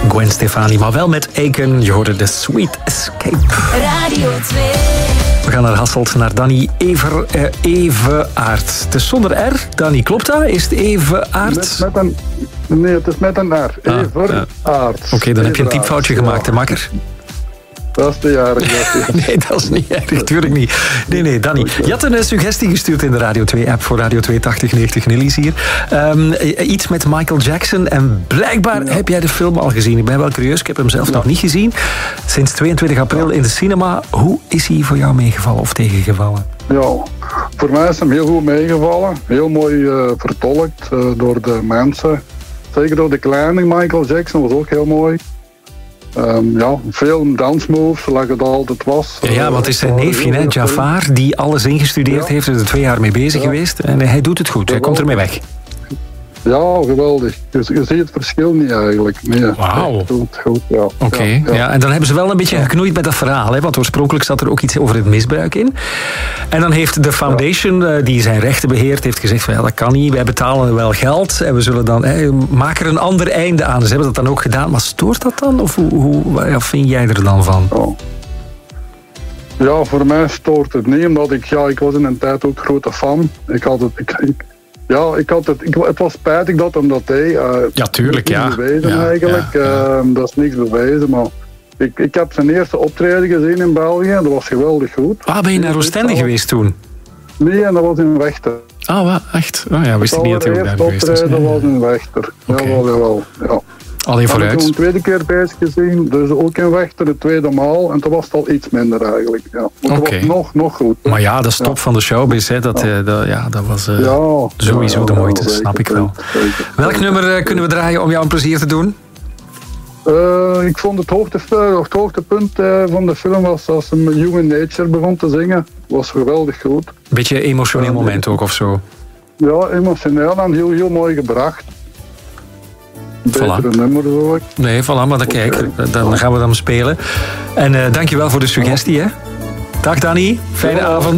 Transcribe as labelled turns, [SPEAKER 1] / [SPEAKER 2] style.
[SPEAKER 1] Gwen Stefani, maar wel met Aiken. Je hoorde The Sweet Escape.
[SPEAKER 2] Radio 2.
[SPEAKER 1] We gaan naar Hasselt, naar Danny Everaert. Het is zonder R. Danny, klopt dat? Is het Everaert?
[SPEAKER 3] Nee, het is met een R. Everaert.
[SPEAKER 1] Oké, dan heb je een typfoutje gemaakt, hè, makker?
[SPEAKER 3] Dat is te jarig.
[SPEAKER 1] Nee, dat is niet erg, natuurlijk niet. Nee, Danny. Je had een suggestie gestuurd in de Radio 2-app voor Radio 2 8090 Nillies hier. Iets met Michael Jackson en blijkbaar heb jij de film al gezien. Ik ben wel curieus, ik heb hem zelf nog niet gezien. Sinds 22 april in de cinema. Hoe is hij voor jou meegevallen of tegengevallen?
[SPEAKER 3] Ja, voor mij is hem heel goed meegevallen. Heel mooi vertolkt door de mensen. Zeker door de kleine Michael Jackson was ook heel mooi. Veel dance moves, zoals het altijd was.
[SPEAKER 1] Ja, want het is zijn neefje, hè, Jafar, die alles ingestudeerd heeft. Hij is er 2 jaar mee bezig geweest. En hij doet het goed, hij komt ermee weg.
[SPEAKER 3] Ja, geweldig. Je ziet het verschil niet eigenlijk. Nee,
[SPEAKER 1] wauw.
[SPEAKER 3] Goed, ja.
[SPEAKER 1] Oké. Ja, en dan hebben ze wel een beetje geknoeid met dat verhaal. Hè, want oorspronkelijk zat er ook iets over het misbruik in. En dan heeft de foundation, die zijn rechten beheert, heeft gezegd van ja, dat kan niet. Wij betalen wel geld en we zullen dan... maak er een ander einde aan. Ze hebben dat dan ook gedaan. Maar stoort dat dan? Of wat vind jij er dan van?
[SPEAKER 3] Ja, voor mij stoort het niet. Omdat ik was in een tijd ook grote fan. Het was spijtig dat hem dat deed.
[SPEAKER 1] Ja, tuurlijk, ja.
[SPEAKER 3] Niet bewezen eigenlijk. Dat is niks bewezen, maar ik heb zijn eerste optreden gezien in België. Dat was geweldig goed.
[SPEAKER 1] Ben je naar Oostende geweest toen?
[SPEAKER 3] Nee, en dat was in Wechter.
[SPEAKER 1] Wat? Echt? Wist ik niet dat hij ook daar geweest was.
[SPEAKER 3] Dat was in Wechter.
[SPEAKER 1] Okay.
[SPEAKER 3] Jawel. Ja.
[SPEAKER 1] Alleen vooruit.
[SPEAKER 3] Ik heb hem een tweede keer bezig gezien, dus ook in Wechter de tweede maal. En toen was het al iets minder eigenlijk. Ja. Het was nog goed.
[SPEAKER 1] Maar ja, dat is top van de showbiz. Hè. Dat was sowieso de moeite, dat snap ik wel. Welk nummer kunnen we draaien om jou een plezier te doen?
[SPEAKER 3] Ik vond het hoogtepunt van de film was als hem Human Nature begon te zingen. Was geweldig goed.
[SPEAKER 1] Beetje emotioneel moment ook of zo?
[SPEAKER 3] Ja, emotioneel en heel mooi gebracht. Betere nummer hoor ik.
[SPEAKER 1] Nee, voilà, maar dan gaan we dan spelen. En dankjewel voor de suggestie. Hè. Dag Danny, fijne avond.